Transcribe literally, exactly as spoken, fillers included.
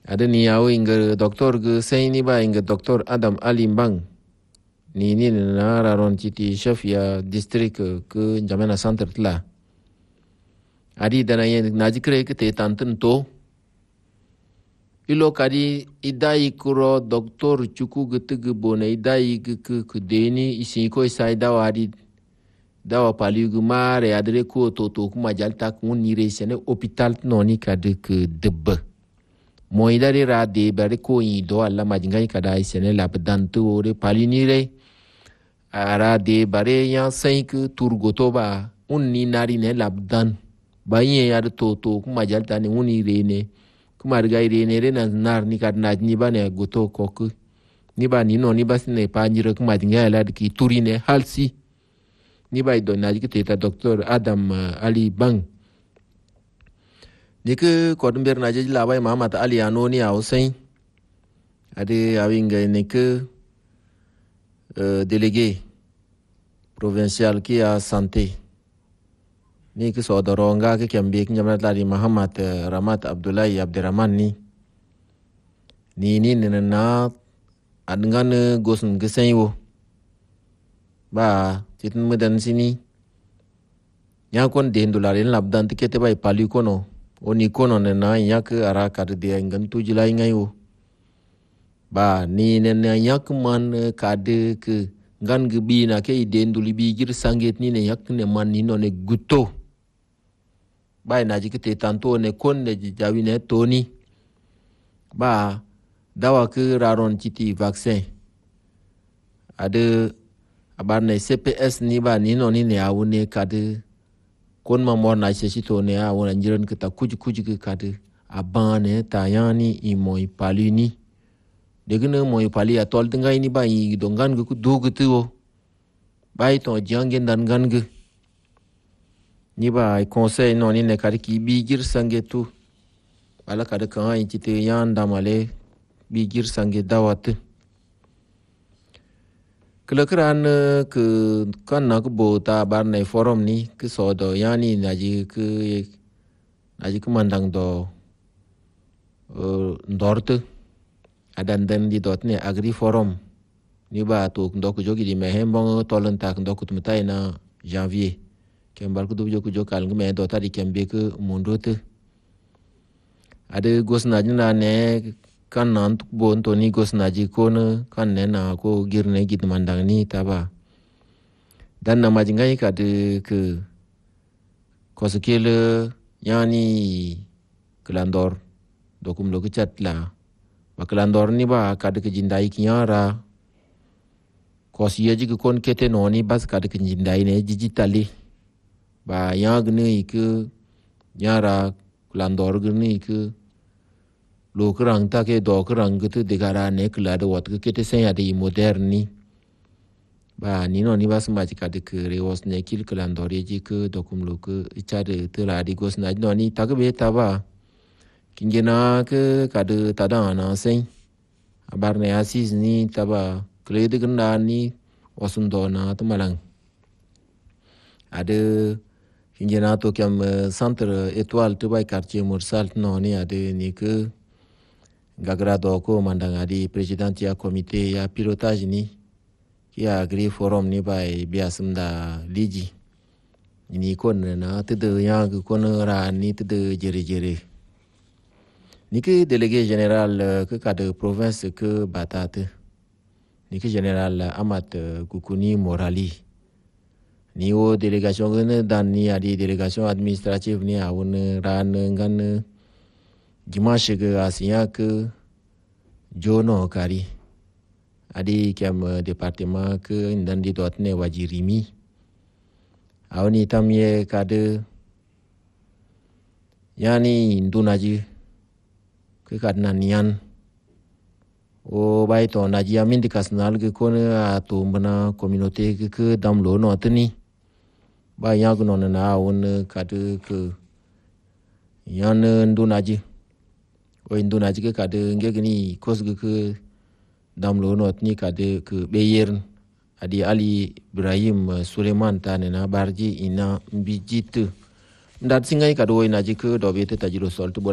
ada ni yawo inga doktor ge sai ni ba inga doktor Adam Ali Mbang ni ni na raron citi chef ya district ke Jamena Center tla adi dana ye naji kre ke te tanten to ilo kadi idai kuro doktor cuku ge ge bona idai ge ke ke deni isi ko sai dawa adi dawa pali ge mare adre ko to to kuma jalta kun ni re sene hospital no ni kadi ke debbe mo idari ra de bare ko yi do alla majingai kada sene labdan to re pali ni re ara de bare ya sai ke turgoto ba unni nari ne labdan bayin ya to to kuma jalta ne uni re ne kuma riga re ne re na nar ni kad na ni ba ne goto koku ni ba ni no ni ba sine pa njire kuma dinga la ki turi ne halsi ni ba do na ki ta doctor Adam uh, Ali Bang ni ke kodumber na je la bai mama ta Ali ano ni au sai ade awinga ne ke uh, délégué provincial qui a santé ni ke so doronga ke kembe ke nyamna tadi Muhammad uh, Ramat Abdullahi Abdurrahman ni ni ni na adngan gosun gesenyo ba titin mudan sini nya kon den dollar en labdan tikete bai pali kono oni kono ne na nya ke ara kad de ngan tu jilai ngayo ba ni ne nya ke man kad ke ngan gibi na ke den duli bi gir sanget ni ne yak ne man ni no ne guto ba na jikete tanto ne kon ne jawi ne toni ba dawa ke raron citi vaccin ada abar ne C P S ni ba ni no ni ne awune kade kon ma mor na se sito ne awuna njiran ke ta kuji kuji ke kade abane ta yani i moy pali ni degene moy pali atol tingai ni ba i dongan ku dugu tuo bai to jangen dan gange ni ba ai conseil no ni ne kade ki bi gir sangetu bala kade kan ai cite yan damale bi gir sange dawat kelakran ke kan nak bota bar nei forum ni ke sodo yani naji ke naji ke mandang do uh, ndort adan den di dot ne agri forum ni ba to ndok jogi di mehembong tolen tak ndok tumtai na janvier kembar ku do joku jokal ngme do tadi kembe ke mundote ade gos najna ne kan nan bon to ni gos naji kona kan ne na ko girne git mandang ni taba dan na majingai ka de ke kosekele yani klandor dokum lo chat la ba klandor ni ba ka de jindai kinyara kosiye ji kon kete no ni bas ka de jindai ne digitali ba yag ne ke nyara klandor ni ke lo kerang ta ke do kerang gitu degara ne kla de wat ke kete sen ya de moderni ba ni no ni bas ma ji ka de ke reos ne kil klandori ji ke dokum lo ke icha de tela di gos na no ni ta ke be ta ba kingena ke ka de ta da na sen abar ne asis ni ta ba kle de ganda ni wasun do na to malang ade kingena to kam centre étoile to ba quartier mursal no ni ade ni ke gagra do ko mandanga di president ya comité ya pilotage ni ya agri forum ni bai biasum da liji ni kon na tede ya ko ra ni tede jere jere ni ke délégué général ke ka de province ke batate ni ke général Amat Kukuni Morali ni o délégation ne dan ni adi délégation administrative ni awun ran ngan dimanche ke asinya ke jono kari adi kiam departement ke dan di dot ne wajirimi awni tamye kade yani ndunaji ke kadna nian o bai to naji amin di kasnal ke kone ato bana communauté ke ke damlo no tani ba yag no na awun kade ke yan ndunaji o induna jike kade ngegni kosge ke damlo not ni kade ke beyer adi Ali Ibrahim Suleiman tane na barji ina mbijit ndat singai kado ina jike dobete tajiro sol